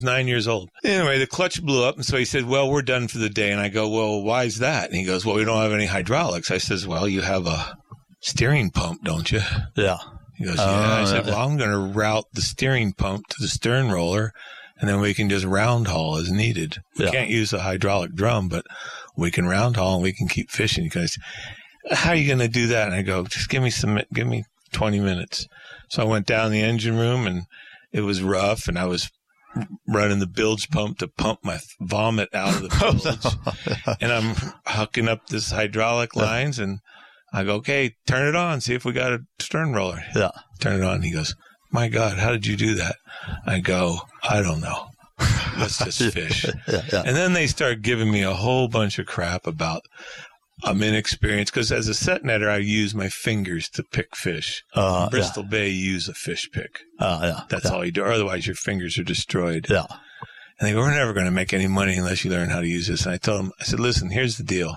9 years old. Anyway, the clutch blew up, and so he said, well, we're done for the day. And I go, well, why is that? And he goes, well, we don't have any hydraulics. I says, well, you have a steering pump, don't you? Yeah. He goes, yeah. I said, well, I'm going to route the steering pump to the stern roller, and then we can just round haul as needed. We can't use a hydraulic drum, but we can round haul and we can keep fishing. He goes, how are you going to do that? And I go, just give me 20 minutes. So I went down the engine room, and it was rough, and I was running the bilge pump to pump my vomit out of the bilge. And I'm hooking up this hydraulic lines, and I go, okay, turn it on. See if we got a stern roller. Yeah. Turn it on. He goes, my God, how did you do that? I go, I don't know. Let's just fish. And then they start giving me a whole bunch of crap about I'm inexperienced, because as a set netter, I use my fingers to pick fish. Bristol Bay, you use a fish pick. That's all you do. Otherwise, your fingers are destroyed. Yeah. And they go, we're never going to make any money unless you learn how to use this. And I told them, I said, listen, here's the deal.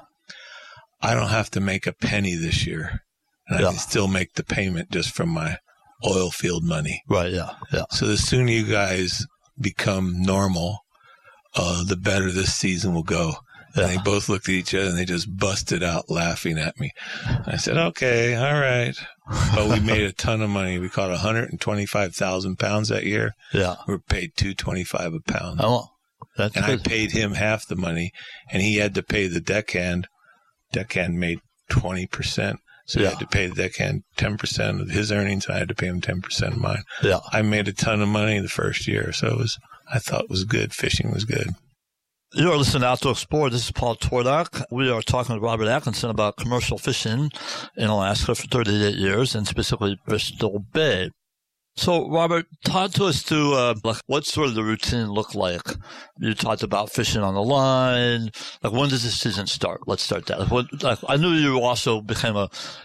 I don't have to make a penny this year, and I can still make the payment just from my oil field money. Right, yeah. So the sooner you guys become normal, the better this season will go. And they both looked at each other, and they just busted out laughing at me. I said, okay, all right. But we made a ton of money. We caught 125,000 pounds that year. Yeah. We were paid $2.25 a pound. Oh, that's and good. I paid him half the money, and he had to pay the deckhand. Deckhand made 20%. So he had to pay the deckhand 10% of his earnings, and I had to pay him 10% of mine. Yeah. I made a ton of money the first year, so I thought it was good. Fishing was good. You're listening to Outdoor Explorer. This is Paul Tordock. We are talking with Robert Atkinson about commercial fishing in Alaska for 38 years, and specifically Bristol Bay. So, Robert, talk to us through what sort of the routine look like. You talked about fishing on the line. Like, when does the season start? Let's start that. I knew you also became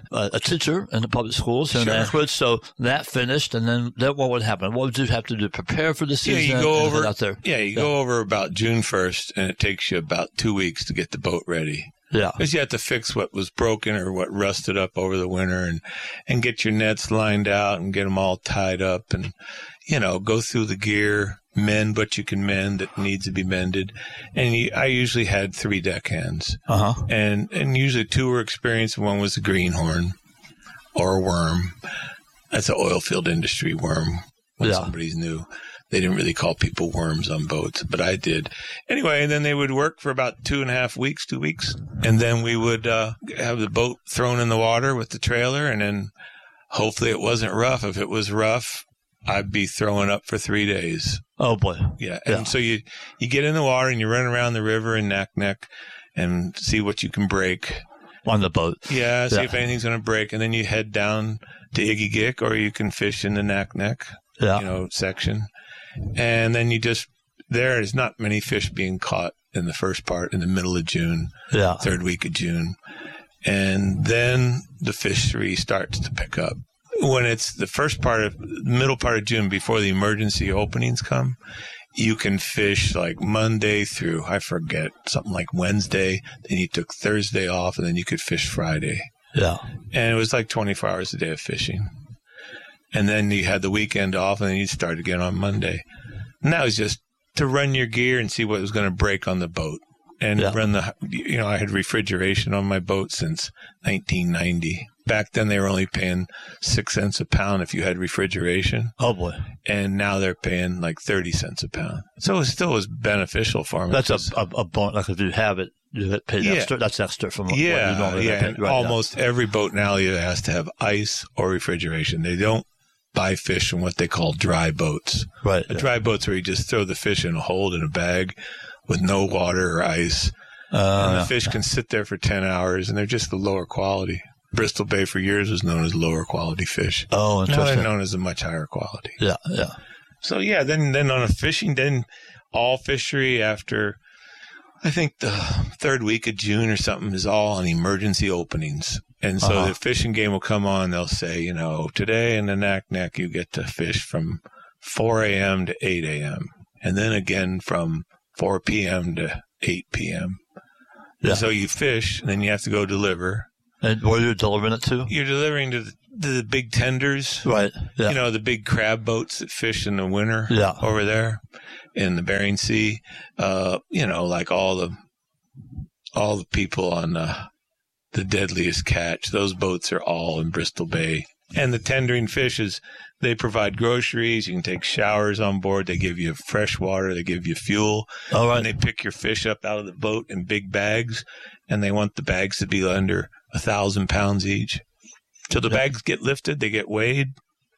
a teacher in the public schools here in Anchorage. So that finished, and then what would happen? What would you have to do? Prepare for the season? Yeah, you go over out there. Yeah, you go over about June 1st, and it takes you about 2 weeks to get the boat ready. Yeah. Because you have to fix what was broken or what rusted up over the winter, and get your nets lined out and get them all tied up, and, go through the gear, mend what you can mend that needs to be mended. And I usually had 3 deckhands. And usually 2 were experienced, and 1 was a greenhorn or a worm. That's an oil field industry worm when somebody's new. They didn't really call people worms on boats, but I did. Anyway, and then they would work for about 2.5 weeks, 2 weeks. And then we would have the boat thrown in the water with the trailer, and then hopefully it wasn't rough. If it was rough, I'd be throwing up for 3 days. Oh, boy. Yeah. And so you get in the water, and you run around the river in Naknek and see what you can break. On the boat. Yeah, see if anything's going to break. And then you head down to Igigik, or you can fish in the Naknek, section. And then there is not many fish being caught in the first part, in the middle of June, 3rd week of June. And then the fishery starts to pick up. When it's the middle part of June, before the emergency openings come, you can fish like Monday through, I forget, something like Wednesday. Then you took Thursday off, and then you could fish Friday. Yeah. And it was like 24 hours a day of fishing. And then you had the weekend off, and then you'd start again on Monday. And that was just to run your gear and see what was going to break on the boat. And run I had refrigeration on my boat since 1990. Back then, they were only paying 6 cents a pound if you had refrigeration. Oh, boy. And now they're paying like 30 cents a pound. So it still was beneficial for me. That's a bonus. Like, if you have it, you get paid extra. That's extra from what you normally pay. Right, almost every boat now either has to have ice or refrigeration. They don't buy fish in what they call dry boats. Right. A dry boat's where you just throw the fish in a hold in a bag with no water or ice. And the fish can sit there for 10 hours, and they're just the lower quality. Bristol Bay for years was known as lower quality fish. Oh, interesting. Now they're known as a much higher quality. Yeah. So, then on a fishing, then all fishery after, I think the 3rd week of June or something, is all on emergency openings. And so the fishing game will come on. They'll say, today in the Naknek, you get to fish from 4 a.m. to 8 a.m. And then again from 4 p.m. to 8 p.m. Yeah. So you fish, and then you have to go deliver. And where are you delivering it to? You're delivering to the big tenders. Right. Yeah. The big crab boats that fish in the winter. Yeah. Over there. in the Bering Sea. Like all the people on the Deadliest Catch, those boats are all in Bristol Bay. And the tendering fishes, they provide groceries. You can take showers on board. They give you fresh water. They give you fuel. All right. And they pick your fish up out of the boat in big bags. And they want the bags to be under 1,000 pounds each. So the bags get lifted. They get weighed.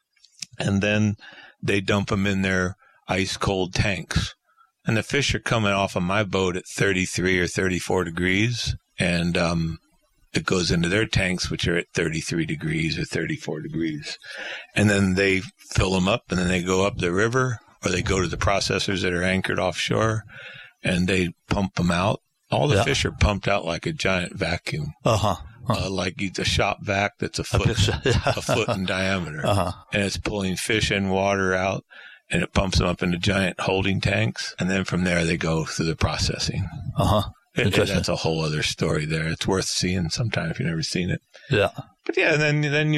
And then they dump them in their ice cold tanks. And the fish are coming off of my boat at 33 or 34 degrees. And it goes into their tanks, which are at 33 degrees or 34 degrees. And then they fill them up, and then they go up the river, or they go to the processors that are anchored offshore, and they pump them out. All the fish are pumped out like a giant vacuum. Like a shop vac that's a foot in diameter. And it's pulling fish and water out, and it pumps them up into giant holding tanks. And then from there, they go through the processing. That's a whole other story there. It's worth seeing sometime if you've never seen it. Yeah. But yeah, and then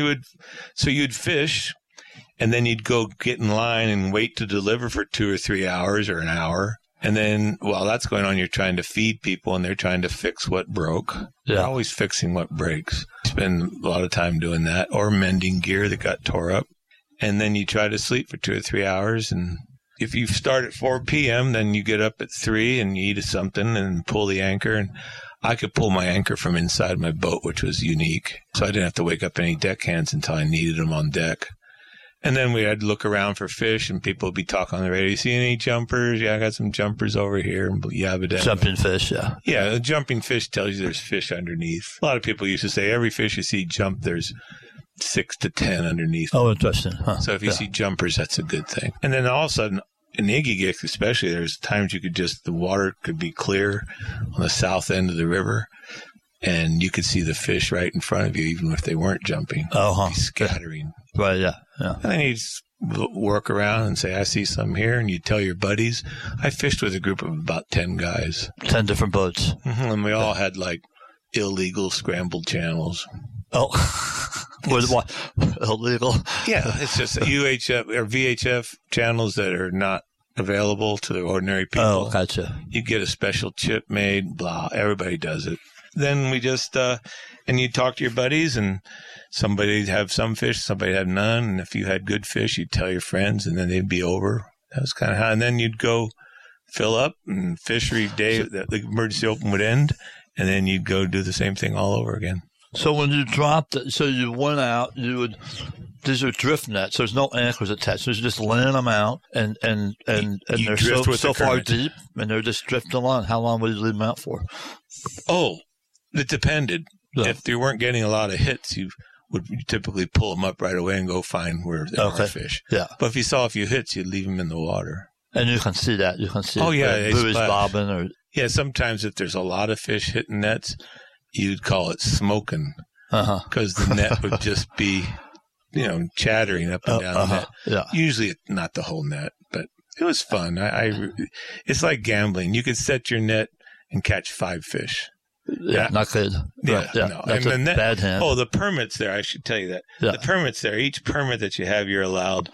you'd fish, and then you'd go get in line and wait to deliver for 2 or 3 hours or an hour. And then while that's going on, you're trying to feed people, and they're trying to fix what broke. Yeah. They're always fixing what breaks. Spend a lot of time doing that, or mending gear that got tore up. And then you try to sleep for 2 or 3 hours, and if you start at 4 p.m., then you get up at 3 and you eat something and pull the anchor. And I could pull my anchor from inside my boat, which was unique. So I didn't have to wake up any deckhands until I needed them on deck. And then we had to look around for fish, and people would be talking on the radio. See any jumpers? Yeah, I got some jumpers over here. Yabba dabba. Jumping fish, yeah. Yeah, a jumping fish tells you there's fish underneath. A lot of people used to say every fish you see jump, there's 6 to 10 underneath. Oh, interesting. So if you see jumpers, that's a good thing. And then all of a sudden, in the Iggy Gix especially, there's times the water could be clear on the south end of the river, and you could see the fish right in front of you, even if they weren't jumping. Be scattering. Right, yeah. And then you'd work around and say, I see some here, and you'd tell your buddies. I fished with a group of about 10 guys. 10 different boats. And we all had, like, illegal scrambled channels. Oh. What? Illegal? Yeah, it's just UHF or VHF channels that are not available to the ordinary people. Oh, gotcha. You get a special chip made, blah. Everybody does it. Then we just, and you talk to your buddies, and somebody'd have some fish, somebody'd have none. And if you had good fish, you'd tell your friends, and then they'd be over. That was kind of how. And then you'd go fill up, and fishery day, the emergency open would end, and then you'd go do the same thing all over again. So when you dropped it, so you went out, these are drift nets. There's no anchors attached. So you're just laying them out, and they're so far deep, and they're just drifting along. How long would you leave them out for? Oh, it depended. Yeah. If you weren't getting a lot of hits, you would typically pull them up right away and go find where there are fish. Yeah. But if you saw a few hits, you'd leave them in the water. And you can see that. You can see buoys bobbing. Yeah, sometimes if there's a lot of fish hitting nets, you'd call it smoking, because the net would just be, chattering up and down the net. Yeah. Usually not the whole net, but it was fun. It's like gambling. You could set your net and catch 5 fish. Yeah, not good. Yeah, yeah. No. That's and a bad hand. Oh, the permits there, I should tell you that. Yeah. The permits there, each permit that you have, you're allowed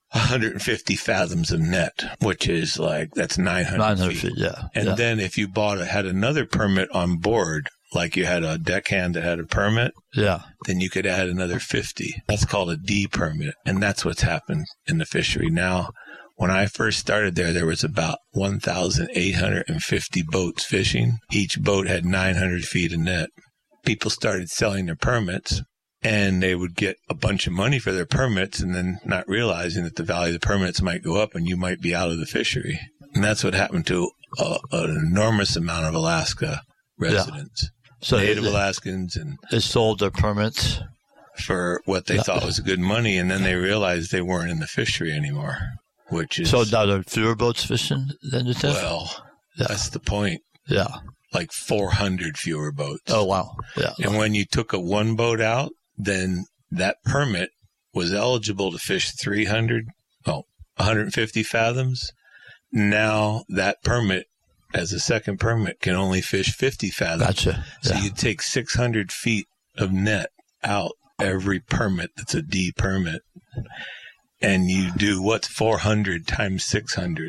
150 fathoms of net, which is that's 900 feet. Yeah. And then if you had another permit on board, like you had a deckhand that had a permit, then you could add another 50. That's called a D permit. And that's what's happened in the fishery now. When I first started there was about 1,850 boats fishing. Each boat had 900 feet of net. People started selling their permits, and they would get a bunch of money for their permits, and then not realizing that the value of the permits might go up and you might be out of the fishery. And that's what happened to an enormous amount of Alaska residents. So Native Alaskans. And they sold their permits for what they thought was good money, and then they realized they weren't in the fishery anymore. So now there are fewer boats fishing than you think? Well, that's the point. Yeah. Like 400 fewer boats. Oh, wow. Yeah. And when you took one boat out, then that permit was eligible to fish 150 fathoms. Now that permit, as a second permit, can only fish 50 fathoms. Gotcha. So you take 600 feet of net out every permit that's a D permit. And you do what's 400 times 600?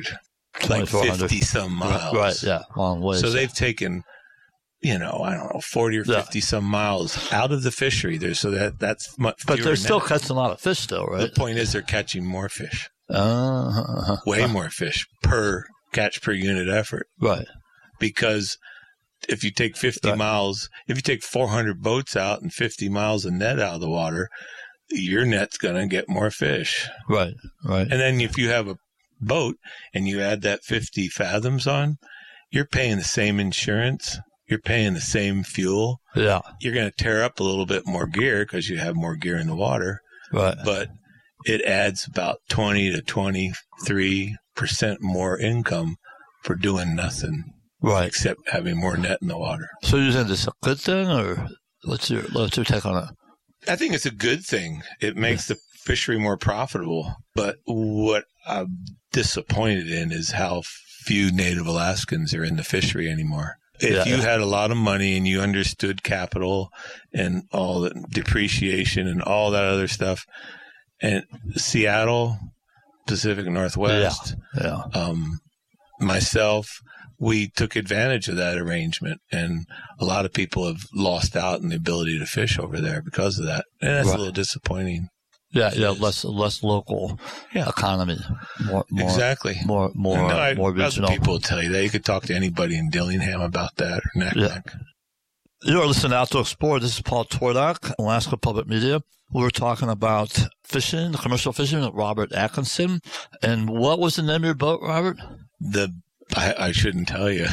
like 50 some miles. Right, yeah, long way. So they've taken, I don't know, 40 or 50 some miles out of the fishery there. So that's much. But they're still catching a lot of fish, though, right? The point is they're catching more fish. Way more fish per catch per unit effort. Right. Because if you take 50 miles, if you take 400 boats out and 50 miles of net out of the water, your net's going to get more fish. Right, right. And then if you have a boat and you add that 50 fathoms on, you're paying the same insurance. You're paying the same fuel. Yeah. You're going to tear up a little bit more gear because you have more gear in the water. Right. But it adds about 20 to 23% more income for doing nothing. Right. Except having more net in the water. So you think this is a good thing, or what's your take on it? I think it's a good thing. It makes the fishery more profitable. But what I'm disappointed in is how few Native Alaskans are in the fishery anymore. If you had a lot of money and you understood capital and all the depreciation and all that other stuff, and Seattle, Pacific Northwest, myself, we took advantage of that arrangement, and a lot of people have lost out on the ability to fish over there because of that, and that's a little disappointing. Yeah, less local economy. More exactly. More regional. People will tell you that. You could talk to anybody in Dillingham about that or Naknek. You're listening to Outdoor Explorer. This is Paul Tordock, Alaska Public Media. We were talking about fishing, commercial fishing with Robert Atkinson. And what was the name of your boat, Robert? I shouldn't tell you.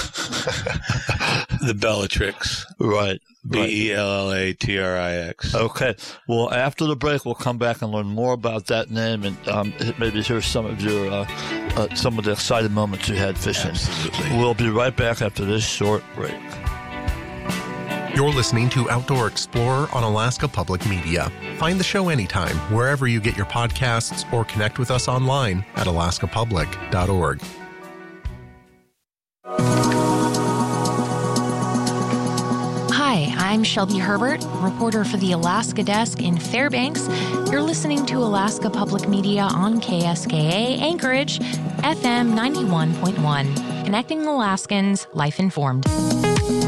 The Bellatrix. Right. Bellatrix. Okay. Well, after the break, we'll come back and learn more about that name and maybe hear some of your some of the exciting moments you had fishing. Absolutely. We'll be right back after this short break. You're listening to Outdoor Explorer on Alaska Public Media. Find the show anytime, wherever you get your podcasts, or connect with us online at alaskapublic.org. Hi, I'm Shelby Herbert, reporter for the Alaska Desk in Fairbanks. You're listening to Alaska Public Media on KSKA Anchorage, FM 91.1, connecting Alaskans, life informed.